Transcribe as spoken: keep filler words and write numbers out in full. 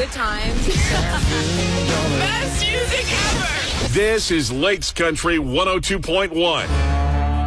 Good times. Best music ever. This is Lakes Country one oh two point one.